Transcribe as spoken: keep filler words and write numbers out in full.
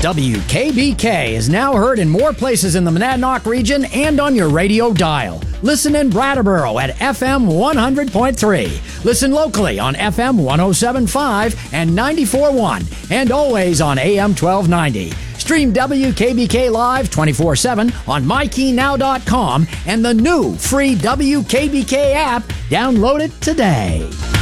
W K B K is now heard in more places in the Monadnock region and on your radio dial. Listen in Brattleboro at F M one hundred point three. Listen locally on F M one oh seven point five and ninety-four point one, and always on A M twelve ninety. Stream W K B K live twenty-four seven on my key now dot com and the new free W K B K app. Download it today.